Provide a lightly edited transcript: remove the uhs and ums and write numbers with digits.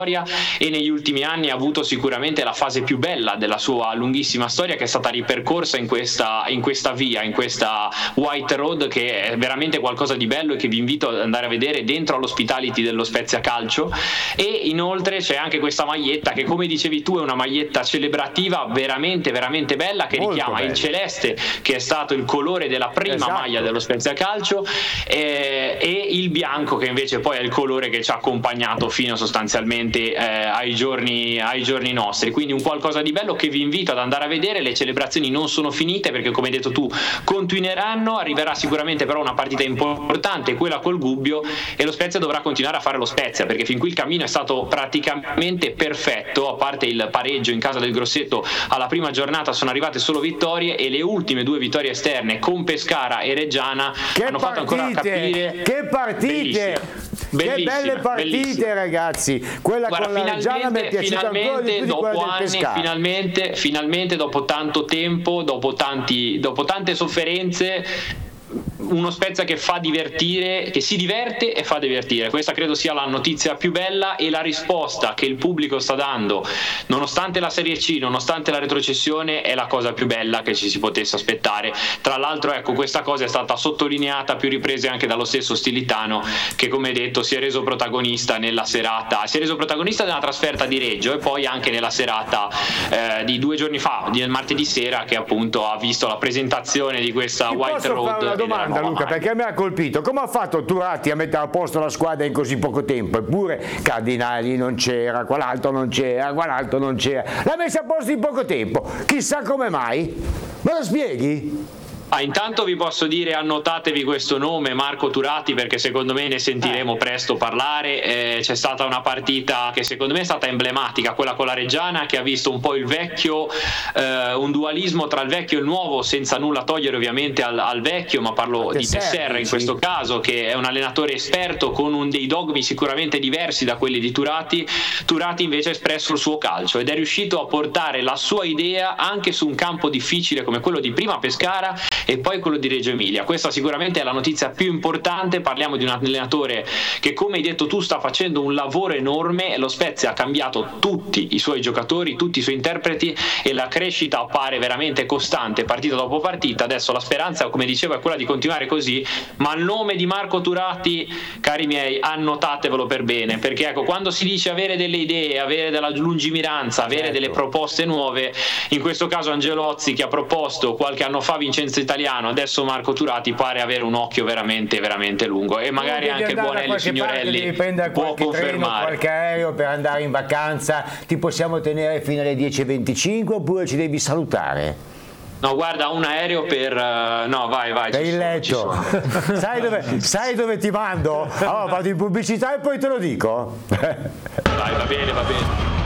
e negli ultimi anni ha avuto sicuramente la fase più bella della sua lunghissima storia, che è stata ripercorsa in questa via, in questa White Road, che è veramente qualcosa di bello e che vi invito ad andare a vedere dentro all'Hospitality dello Spezia Calcio. E inoltre c'è anche questa maglietta che, come dicevi tu, è una maglietta celebrativa veramente veramente bella, che molto richiama bella. Il celeste, che è stato il colore della prima maglia dello Spezia Calcio, e il bianco, che invece poi è il colore che ci ha accompagnato fino sostanzialmente ai giorni nostri. Quindi un qualcosa di bello che vi invito ad andare a vedere. Le celebrazioni non sono finite, perché come hai detto tu continueranno, arriverà sicuramente però una partita importante, quella col Gubbio, e lo Spezia dovrà continuare a fare lo Spezia, perché fin qui il cammino è stato praticamente perfetto, a parte il pareggio in casa del Grosseto alla prima giornata sono arrivate solo vittorie, e le ultime 2 vittorie esterne con Pescara e Reggiana hanno fatto ancora capire. Che partite! Che belle partite, ragazzi! Quella con la Reggiana mi è piaciuta ancora di più di quella del Pescara. Finalmente dopo tanto tempo, dopo tante sofferenze, uno Spezia che fa divertire, che si diverte e fa divertire. Questa credo sia la notizia più bella, e la risposta che il pubblico sta dando, nonostante la Serie C, nonostante la retrocessione, è la cosa più bella che ci si potesse aspettare. Tra l'altro, ecco, questa cosa è stata sottolineata a più riprese anche dallo stesso Stilitano, che come detto si è reso protagonista nella trasferta di Reggio, e poi anche nella serata di 2 giorni fa, di martedì sera, che appunto ha visto la presentazione di questa White Road. Domanda, Luca, perché a me ha colpito come ha fatto Turati a mettere a posto la squadra in così poco tempo, eppure Cardinali non c'era, quell'altro non c'era, l'ha messa a posto in poco tempo, chissà come mai, me lo spieghi? Intanto vi posso dire, annotatevi questo nome, Marco Turati, perché secondo me ne sentiremo presto parlare. C'è stata una partita che secondo me è stata emblematica, quella con la Reggiana, che ha visto un po' il vecchio, un dualismo tra il vecchio e il nuovo, senza nulla togliere ovviamente al vecchio, ma parlo di Tesserra in questo caso, che è un allenatore esperto con dei dogmi sicuramente diversi da quelli di Turati. Turati invece ha espresso il suo calcio ed è riuscito a portare la sua idea anche su un campo difficile come quello di prima Pescara e poi quello di Reggio Emilia. Questa sicuramente è la notizia più importante. Parliamo di un allenatore che, come hai detto tu, sta facendo un lavoro enorme, e lo Spezia ha cambiato tutti i suoi giocatori, tutti i suoi interpreti, e la crescita appare veramente costante partita dopo partita. Adesso la speranza, come dicevo, è quella di continuare così, ma il nome di Marco Turati, cari miei, annotatevelo per bene, perché ecco, quando si dice avere delle idee, avere della lungimiranza, avere delle proposte nuove, in questo caso Angelozzi, che ha proposto qualche anno fa Vincenzo Italiano, adesso Marco Turati pare avere un occhio veramente veramente lungo, e magari anche il buon Elio Signorelli può confermare. Qualche aereo per andare in vacanza, ti possiamo tenere fino alle 10:25 oppure ci devi salutare? No, guarda, un aereo per... no, vai. Per il letto. Sai dove ti mando? Allora vado in pubblicità e poi te lo dico. Vai, va bene.